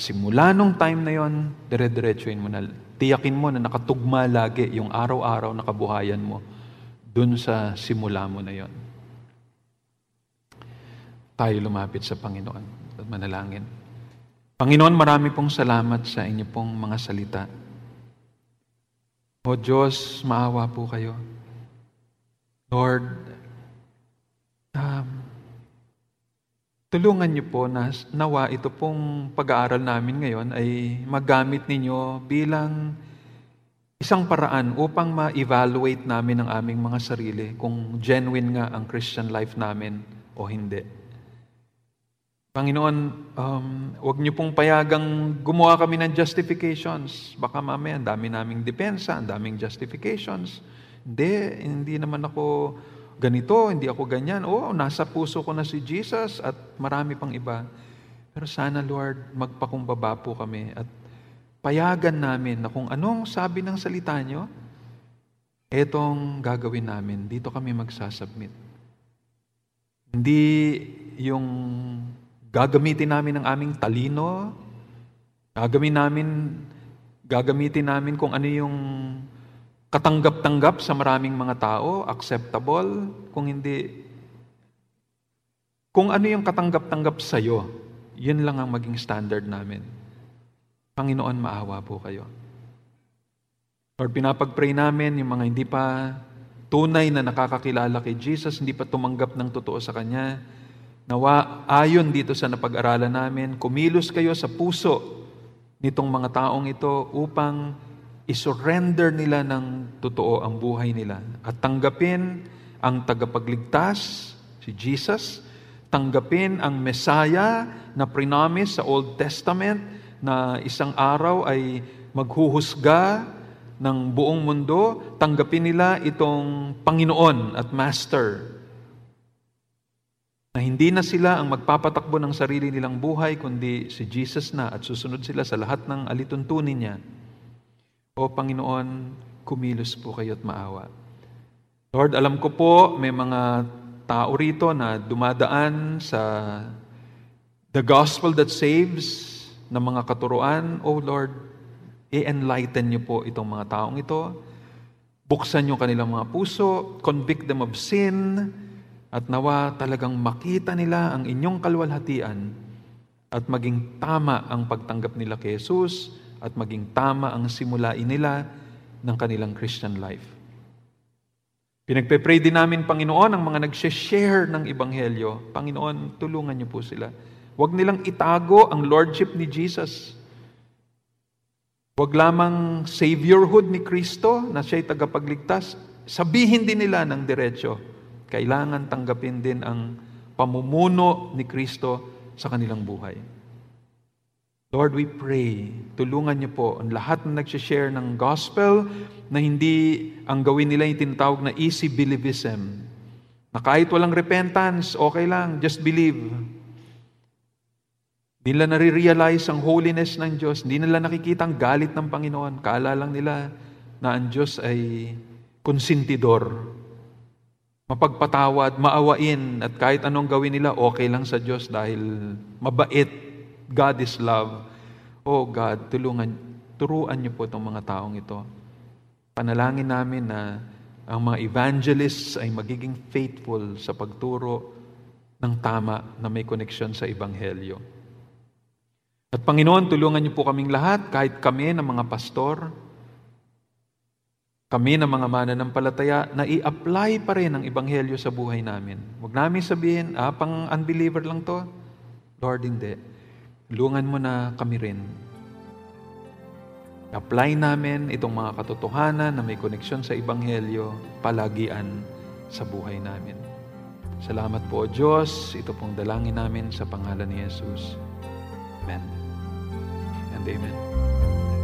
simula nung time na yon, dire-diretsuin mo na. Tiyakin mo na nakatugma lagi yung araw-araw na kabuhayan mo dun sa simula mo na yon. Tayo lumapit sa Panginoon at manalangin. Panginoon, marami pong salamat sa inyo pong mga salita. O Diyos, maawa po kayo. Lord, tulungan niyo po na nawa ito pong pag-aaral namin ngayon ay magamit ninyo bilang isang paraan upang ma-evaluate namin ang aming mga sarili kung genuine nga ang Christian life namin o hindi. Panginoon, huwag niyo pong payagang gumawa kami ng justifications. Baka mamaya, ang dami naming depensa, ang daming justifications. Hindi naman ako ganito, hindi ako ganyan. Nasa puso ko na si Jesus at marami pang iba. Pero sana, Lord, magpakumbaba po kami at payagan namin na kung anong sabi ng salita niyo, etong gagawin namin. Dito kami magsasubmit. Hindi yung gagamitin namin ang aming talino, gagamitin namin kung ano yung katanggap-tanggap sa maraming mga tao, acceptable, kung ano yung katanggap-tanggap sa'yo, yun lang ang maging standard namin. Panginoon, maawa po kayo. Lord, pinapag-pray namin yung mga hindi pa tunay na nakakakilala kay Jesus, hindi pa tumanggap ng totoo sa Kanya. Nawa, ayon dito sa napag-aralan namin, kumilos kayo sa puso nitong mga taong ito upang isurrender nila ng totoo ang buhay nila at tanggapin ang tagapagligtas, si Jesus, tanggapin ang Messiah na prinomise sa Old Testament na isang araw ay maghuhusga ng buong mundo, tanggapin nila itong Panginoon at Master, na hindi na sila ang magpapatakbo ng sarili nilang buhay, kundi si Jesus na at susunod sila sa lahat ng alituntunin niya. O Panginoon, kumilos po kayo at maawa. Lord, alam ko po, may mga tao rito na dumadaan sa the gospel that saves na mga katuruan. O Lord, i-enlighten niyo po itong mga taong ito. Buksan niyo kanilang mga puso, convict them of sin, at nawa talagang makita nila ang inyong kalwalhatian at maging tama ang pagtanggap nila kay Jesus at maging tama ang simulain nila ng kanilang Christian life. Pinagpe-pray din namin, Panginoon, ang mga nag-share ng Ebanghelyo. Panginoon, tulungan niyo po sila. Huwag nilang itago ang Lordship ni Jesus. Huwag lamang Saviorhood ni Kristo na siya'y tagapagligtas. Sabihin din nila ng diretso. Kailangan tanggapin din ang pamumuno ni Kristo sa kanilang buhay. Lord, we pray, tulungan niyo po ang lahat na nag-share ng gospel na hindi ang gawin nila yung tinatawag na easy believism. Na kahit walang repentance, okay lang, just believe. Hindi nila nare-realize ang holiness ng Diyos. Hindi nila nakikita ang galit ng Panginoon. Kaala lang nila na ang Diyos ay konsentidor. Mapagpatawad, maawain, at kahit anong gawin nila, okay lang sa Diyos dahil mabait. God is love. Oh God, turuan niyo po itong mga taong ito. Panalangin namin na ang mga evangelists ay magiging faithful sa pagturo ng tama na may koneksyon sa Ebanghelyo. At Panginoon, tulungan niyo po kaming lahat, kahit kami ng mga pastor, kami ng mga mananampalataya, na i-apply pa rin ang Ebanghelyo sa buhay namin. Huwag namin sabihin, pang unbeliever lang to. Lord, hindi. Tulungan mo na kami rin. Apply namin itong mga katotohanan na may koneksyon sa Ebanghelyo, palagian sa buhay namin. Salamat po, Diyos. Ito pong dalangin namin sa pangalan ni Jesus. Amen and amen.